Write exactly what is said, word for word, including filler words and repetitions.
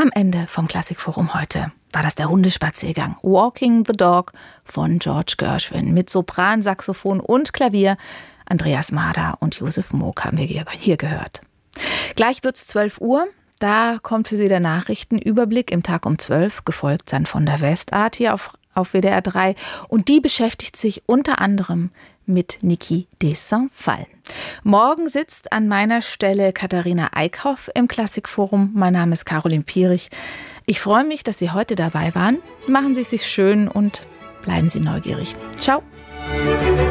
Am Ende vom Klassikforum heute war das der Hundespaziergang Walking the Dog von George Gershwin mit Sopran, Saxophon und Klavier. Andreas Mader und Josef Moog haben wir hier gehört. Gleich wird's zwölf Uhr. Da kommt für Sie der Nachrichtenüberblick im Tag um zwölf, gefolgt dann von der Westart hier auf, auf W D R drei. Und die beschäftigt sich unter anderem mit Niki de Saint-Phalle. Morgen sitzt an meiner Stelle Katharina Eickhoff im Klassikforum. Mein Name ist Caroline Pierich. Ich freue mich, dass Sie heute dabei waren. Machen Sie es sich schön und bleiben Sie neugierig. Ciao.